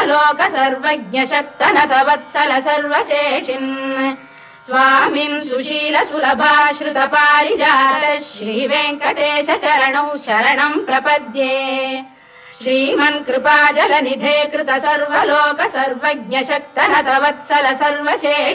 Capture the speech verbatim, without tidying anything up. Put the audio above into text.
सर्वलोक सर्वज्ञ शक्तनत वत्सल सर्वशेषिन् स्वामिन् सुशील सुलभाश्रुत पारिजात श्रीवेङ्कटेश चरणौ शरणं प्रपद्ये श्रीमन् कृपाजलनिधे कृत सर्वलोक सर्वज्ञ शक्तनत वत्सल सर्वशेषिन्